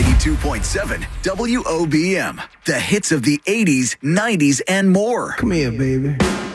92.7 WOBM. The hits of the 80s, 90s, and more. Come here, baby.